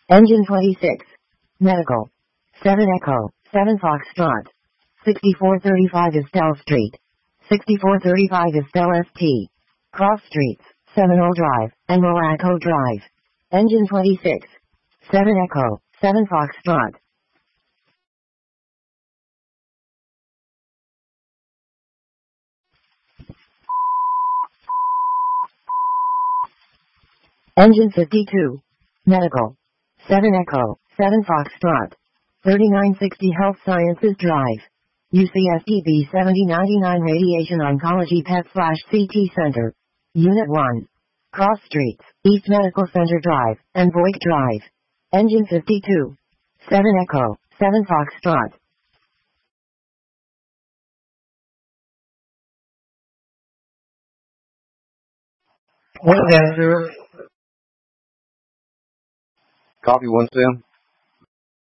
Engine 26. Medical. 7 Echo, 7 Foxtrot. 6435 Estelle Street. 6435 Estelle ST. Cross Streets, Seminole Drive, and Morocco Drive. Engine 26. 7 Echo, 7 Foxtrot. Engine 52. Medical. 7 Echo, 7 Foxtrot. 3960 Health Sciences Drive. UCSD 7099 Radiation Oncology PET/CT Center. Unit 1. Cross Streets, East Medical Center Drive, and Boyd Drive. Engine 52. 7 Echo, 7 Foxtrot. What answer? Copy 1 Sam.